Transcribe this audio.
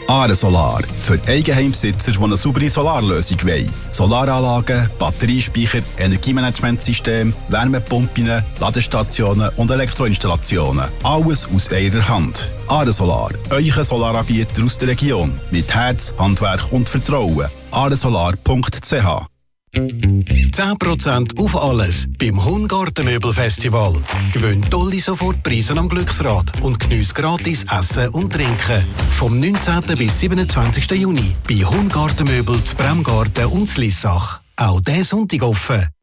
Are Solar. Für Eigenheimbesitzer, die eine saubere Solarlösung wollen. Solaranlagen, Batteriespeicher, Energiemanagementsystem, Wärmepumpen, Ladestationen und Elektroinstallationen. Alles aus einer Hand. Are Solar. Euer Solaranbieter aus der Region. Mit Herz, Handwerk und Vertrauen. aresolar.ch 10% auf alles beim Hungartenmöbelfestival. Gewinn tolle Sofortpreise am Glücksrad und geniesse gratis Essen und Trinken. Vom 19. bis 27. Juni bei Hungartenmöbel zu Bremgarten und Lissach. Auch diesen Sonntag offen.